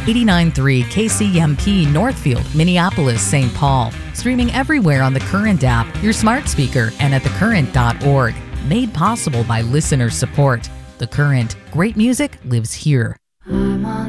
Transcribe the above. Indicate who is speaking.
Speaker 1: 89.3 KCMP Northfield, Minneapolis, St. Paul. Streaming everywhere on the Current app, your smart speaker, and at thecurrent.org. Made possible by listener support. The Current. Great music lives here.
Speaker 2: I'm on